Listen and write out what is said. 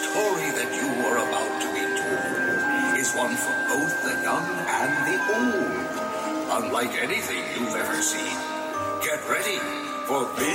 story that you are about to be told is one for both the young and the old. Unlike anything you've ever seen. Get ready for